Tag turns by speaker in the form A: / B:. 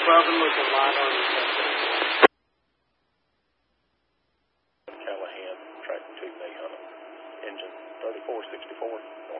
A: above and looking light on the
B: Callahan, track 2 me on engine 3464.